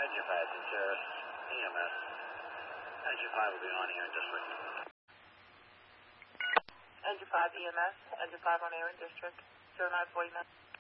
Engine 5 to Terrace, EMS. Engine 5 will be on air in district. Engine 5 EMS, Engine 5 on air in district, 0949.